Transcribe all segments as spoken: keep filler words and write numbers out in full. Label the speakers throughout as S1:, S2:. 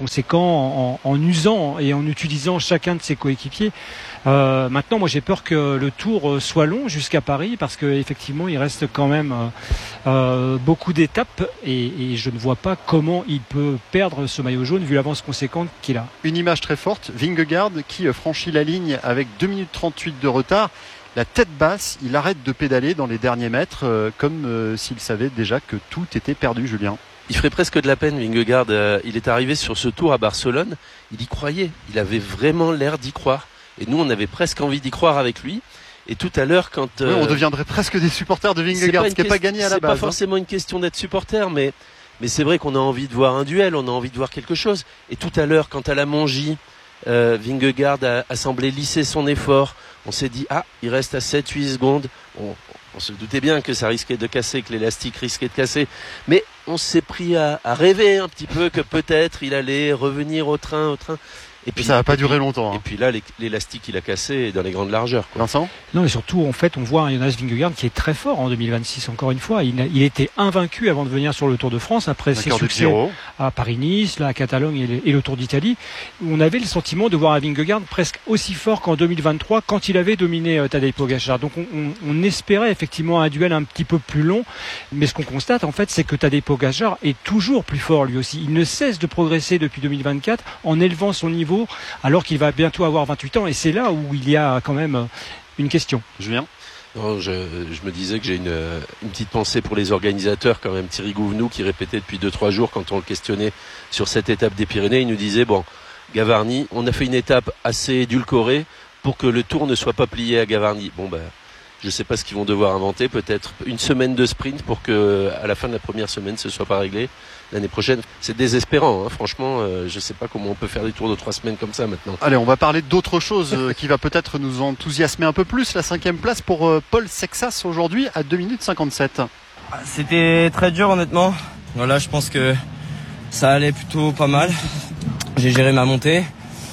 S1: conséquent en, en usant et en utilisant chacun de ses coéquipiers. Euh, maintenant, moi, j'ai peur que le Tour soit long jusqu'à Paris parce qu'effectivement, il reste quand même euh, beaucoup d'étapes et, et je ne vois pas comment il peut perdre ce maillot jaune vu l'avance conséquente qu'il a.
S2: Une image très forte, Vingegaard qui franchit la ligne avec deux minutes trente-huit de retard. La tête basse, il arrête de pédaler dans les derniers mètres euh, comme euh, s'il savait déjà que tout était perdu, Julien.
S3: Il ferait presque de la peine, Vingegaard. Euh, il est arrivé sur ce Tour à Barcelone, il y croyait, il avait vraiment l'air d'y croire. Et nous, on avait presque envie d'y croire avec lui. Et tout à l'heure, quand...
S2: Euh, oui, on deviendrait presque des supporters de Vingegaard, ce qui n'est pas gagné à la base.
S3: C'est pas forcément une question d'être supporter, mais, mais c'est vrai qu'on a envie de voir un duel, on a envie de voir quelque chose. Et tout à l'heure, quand à la Mongie, euh, Vingegaard a, a semblé lisser son effort, on s'est dit, ah, il reste à sept huit secondes. On, on se doutait bien que ça risquait de casser, que l'élastique risquait de casser. Mais on s'est pris à, à rêver un petit peu que peut-être il allait revenir au train, au train.
S2: Et puis ça va pas durer longtemps. Hein.
S3: Et puis là, l'élastique il a cassé dans les grandes largeurs. Quoi.
S2: Vincent ?
S1: Non, et surtout, en fait, on voit un Jonas Vingegaard qui est très fort en deux mille vingt-six. Encore une fois, il, a, il était invaincu avant de venir sur le Tour de France après ses succès à Paris-Nice, là, à Catalogne et le, et le Tour d'Italie. On avait le sentiment de voir un Vingegaard presque aussi fort qu'en deux mille vingt-trois quand il avait dominé euh, Tadej Pogačar. Donc, on, on, on espérait effectivement un duel un petit peu plus long, mais ce qu'on constate en fait, c'est que Tadej Pogačar est toujours plus fort lui aussi. Il ne cesse de progresser depuis deux mille vingt-quatre en élevant son niveau, alors qu'il Il va bientôt avoir vingt-huit ans et c'est là où il y a quand même une question.
S2: Julien ?
S3: Non, je, je me disais que j'ai une, une petite pensée pour les organisateurs quand même. Thierry Gouvenou qui répétait depuis deux trois jours quand on le questionnait sur cette étape des Pyrénées, il nous disait bon, Gavarnie, on a fait une étape assez édulcorée pour que le Tour ne soit pas plié à Gavarnie. Bon ben, je sais pas ce qu'ils vont devoir inventer, peut-être une semaine de sprint pour que à la fin de la première semaine ce soit pas réglé. L'année prochaine, c'est désespérant, hein. Franchement, euh, je ne sais pas comment on peut faire des tours de trois semaines comme ça maintenant.
S2: Allez, on va parler d'autre chose euh, qui va peut-être nous enthousiasmer un peu plus. La cinquième place pour euh, Paul Sexas aujourd'hui à deux minutes cinquante-sept.
S4: C'était très dur honnêtement. Voilà, je pense que ça allait plutôt pas mal. J'ai géré ma montée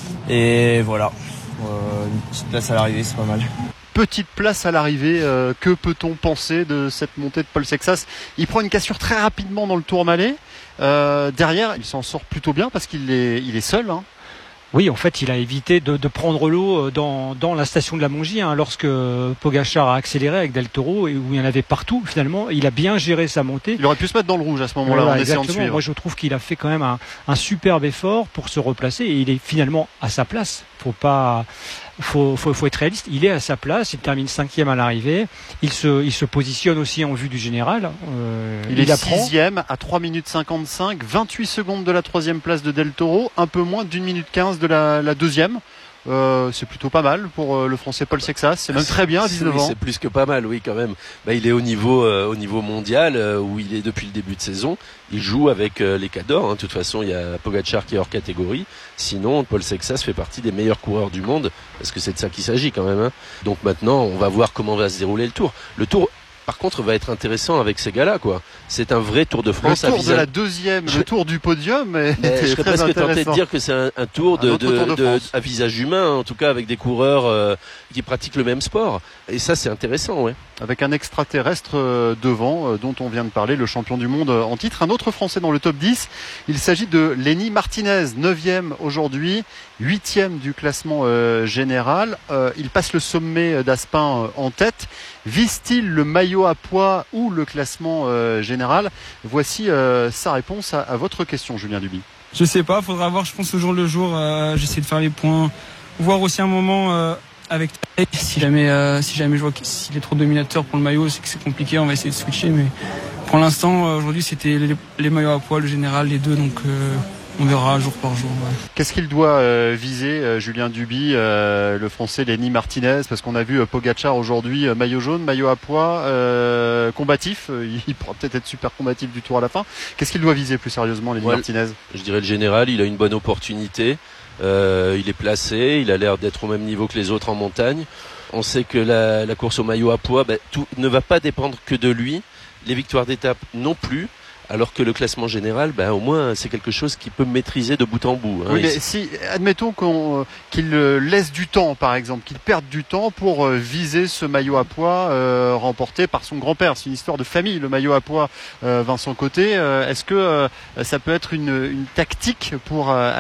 S4: et voilà, euh, une petite place à l'arrivée, c'est pas mal.
S2: Petite place à l'arrivée, euh, que peut-on penser de cette montée de Paul Sexas ? Il prend une cassure très rapidement dans le Tourmalet. Euh, derrière, il s'en sort plutôt bien parce qu'il est, il est seul. Hein.
S1: Oui, en fait, il a évité de, de prendre l'eau dans, dans la station de la Mongie hein, lorsque Pogačar a accéléré avec Del Toro et où il y en avait partout. Finalement, il a bien géré sa montée.
S2: Il aurait pu se mettre dans le rouge à ce moment-là
S1: voilà,
S2: en essayant de suivre.
S1: Moi, je trouve qu'il a fait quand même un, un superbe effort pour se replacer et il est finalement à sa place. Faut pas, faut, faut, faut être réaliste. Il est à sa place. Il termine cinquième à l'arrivée. Il se, il se positionne aussi en vue du général. Euh,
S2: il, il est sixième à trois minutes cinquante-cinq, vingt-huit secondes de la troisième place de Del Toro, un peu moins d'une minute quinze de la, la deuxième. Euh, c'est plutôt pas mal pour euh, le français Paul Sexas, c'est même très bien à dix-neuf
S3: oui,
S2: ans.
S3: C'est plus que pas mal, oui, quand même. Bah, il est au niveau, euh, au niveau mondial euh, où il est depuis le début de saison. Il joue avec euh, les cadors. Hein. De toute façon, il y a Pogačar qui est hors catégorie. Sinon, Paul Sexas fait partie des meilleurs coureurs du monde parce que c'est de ça qu'il s'agit quand même. Hein. Donc maintenant, on va voir comment va se dérouler le Tour. Le Tour, par contre, va être intéressant avec ces gars-là, quoi. C'est un vrai Tour de France.
S2: Le Tour
S3: à visage...
S2: de la deuxième, je... le Tour du podium.
S3: Mais je serais presque tenté de dire que c'est un, un tour de, un de, tour de de, à visage humain, en tout cas avec des coureurs euh, qui pratiquent le même sport. Et ça, c'est intéressant, ouais.
S2: Avec un extraterrestre euh, devant, euh, dont on vient de parler, le champion du monde euh, en titre. Un autre Français dans le top dix, il s'agit de Lenny Martinez, neuvième aujourd'hui, huitième du classement euh, général. Euh, il passe le sommet d'Aspin euh, en tête. Vise-t-il le maillot à poids ou le classement euh, général ? Voici euh, sa réponse à, à votre question, Julien Duby.
S5: Je sais pas, faudra voir, je pense au jour le jour. Euh, j'essaie de faire les points, voir aussi un moment euh, avec si jamais, euh, si jamais je vois qu'il est trop dominateur pour le maillot, c'est que c'est compliqué, on va essayer de switcher. Mais pour l'instant, euh, aujourd'hui, c'était les, les maillots à poids, le général, les deux, donc euh, on verra jour par jour. Ouais.
S2: Qu'est-ce qu'il doit euh, viser, euh, Julien Duby, euh, le Français Lenny Martinez, parce qu'on a vu euh, Pogačar aujourd'hui, euh, maillot jaune, maillot à poids, euh, combatif, euh, il pourra peut-être être super combatif du Tour à la fin. Qu'est-ce qu'il doit viser plus sérieusement, Lenny ouais, Martinez ?
S3: Je dirais le général, il a une bonne opportunité, euh, il est placé, il a l'air d'être au même niveau que les autres en montagne. On sait que la, la course au maillot à poids, bah, tout ne va pas dépendre que de lui, les victoires d'étape non plus. Alors que le classement général, ben, au moins, c'est quelque chose qu'il peut maîtriser de bout en bout. Hein.
S2: Oui, mais si, admettons qu'on, euh, qu'il laisse du temps, par exemple, qu'il perde du temps pour euh, viser ce maillot à poids euh, remporté par son grand-père. C'est une histoire de famille, le maillot à poids, euh, Vincent Côté. Euh, est-ce que euh, ça peut être une, une tactique pour euh,